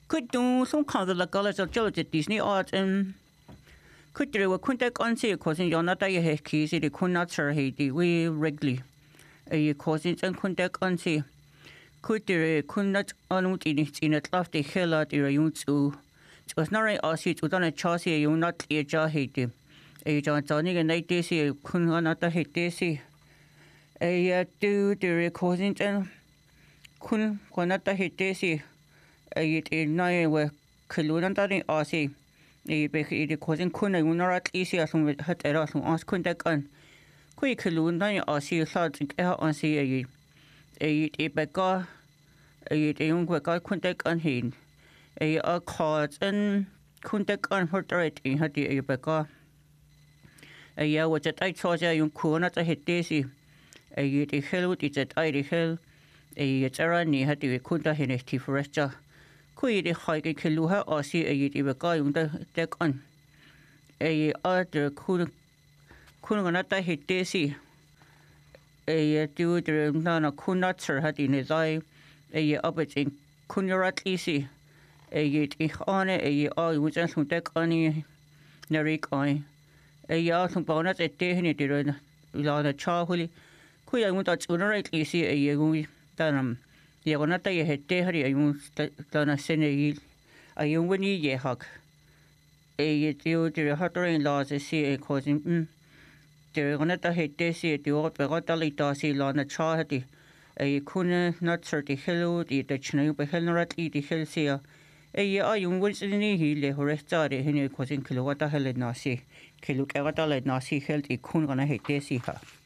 Could do some kind of like all the Disney art and could do a contact on see causing you're not a head keys, it could not sir Haiti, we regularly. A causing and contact on see. Could there could not on in it left the hell out your own so. It was not a seat without a chassis, you not a jaw Haiti. A John Johnny and night daisy couldn't not a hate daisy. A do the causing and couldn't not a hate daisy. A nine were Kalunantari Aussie. A baker causing Kuna, you know, at least as some had a lot of us couldn't gun. Quick Kalunani Aussie thought on see a baker a young worker couldn't gun him. A card and couldn't gun her right in her dear baker. A year was at I saw a young corner to hit daisy. A hell is at I hell. A Tarani had to couldn't hit a tea Kui hike Kiluha or see a guy on the deck on. A other couldn't hit daisy. A do the nana could not sir had in his eye. A up it in Kunyarat easy. A yet on a all was just on deck on Narik eye. A yard from bonnet at day in it, Lana Charlie. Kui I want that right easy a young Dunham. Yeah, when I tell you had day, I won't done a sinner. I young when ye hug. A deal to her in laws, I see a causing. They're gonna hate day, see the old Begottali Darcy Lana Charity. A kuna not certain hello, the Dutchner, but Hellerat eat the hill seer. A year young was in the hill, who rested in a causing kilowatt hell at Nasi. Kiluk Evatala Nasi held a kun gonna hate day see her.